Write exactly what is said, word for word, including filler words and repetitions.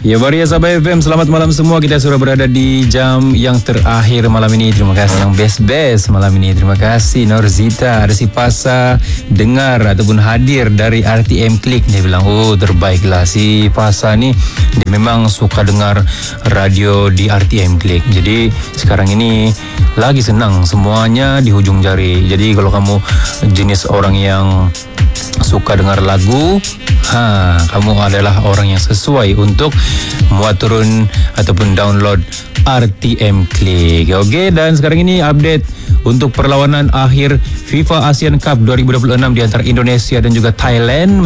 Ya, Waria Sabah F M, selamat malam semua. Kita sudah berada di jam yang terakhir malam ini. Terima kasih yang best-best malam ini. Terima kasih Norzita, ada si Fasa dengar ataupun hadir dari R T M Klik. Dia bilang, oh terbaiklah si Fasa ni. Dia memang suka dengar radio di R T M Klik. Jadi sekarang ini lagi senang semuanya di hujung jari. Jadi kalau kamu jenis orang yang suka dengar lagu, ha, kamu adalah orang yang sesuai untuk muat turun ataupun download R T M Klik. Okey, dan sekarang ini update untuk perlawanan akhir FIFA ASEAN Cup dua ribu dua puluh enam di antara Indonesia dan juga Thailand.